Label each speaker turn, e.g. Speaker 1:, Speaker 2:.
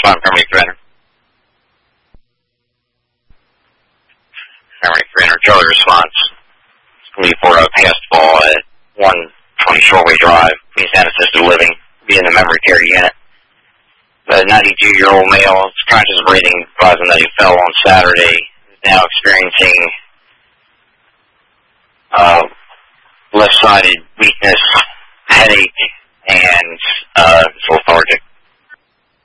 Speaker 1: respond primary surrender. Primary surrender, Charlie response. It's going to be for a past ball at 120 Shoreway Drive, Queensland Assisted Living, be in the memory care unit. The 92-year-old male is conscious breathing, advising that he fell on Saturday, is now experiencing left-sided weakness, headache, and lethargic.